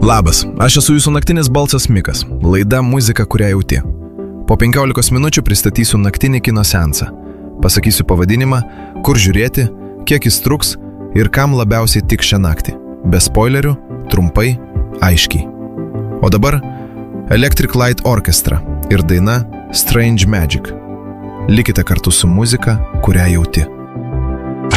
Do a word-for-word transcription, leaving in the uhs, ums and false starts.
Labas, aš esu jūsų naktinis balsas Mikas, laida Muzika, kurią jauti. Po penkiolikos minučių pristatysiu naktinį kino seansą. Pasakysiu pavadinimą, kur žiūrėti, kiek jis truks ir kam labiausiai tik šią naktį. Be spoilerių, trumpai, aiškiai. O dabar Electric Light Orchestra ir daina Strange Magic. Likite kartu su muzika, kurią jauti.